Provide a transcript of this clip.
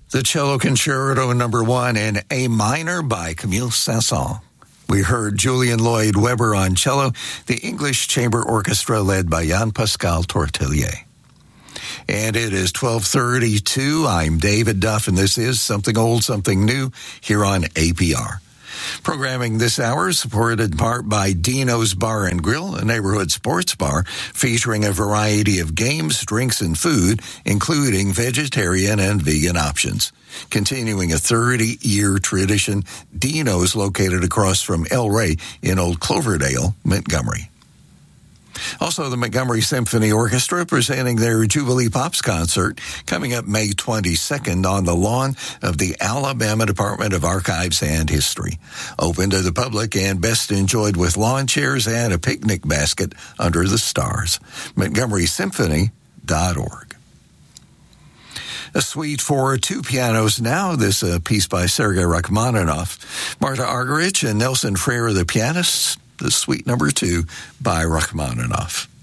The Cello Concerto number 1 in A minor by Camille Saint-Saëns. We heard Julian Lloyd Webber on cello, the English Chamber Orchestra led by Jean-Pascal Tortelier. And it is 12:32. I'm David Duff, and this is Something Old, Something New here on APR. Programming this hour is supported in part by Dino's Bar and Grill, a neighborhood sports bar featuring a variety of games, drinks, and food, including vegetarian and vegan options. Continuing a 30-year tradition, Dino's located across from El Rey in Old Cloverdale, Montgomery. Also, the Montgomery Symphony Orchestra presenting their Jubilee Pops concert coming up May 22nd on the lawn of the Alabama Department of Archives and History. Open to the public and best enjoyed with lawn chairs and a picnic basket under the stars. MontgomerySymphony.org. A suite for two pianos now. This piece by Sergei Rachmaninoff. Marta Argerich and Nelson Freire, the pianists. The suite number 2 by Rachmaninoff.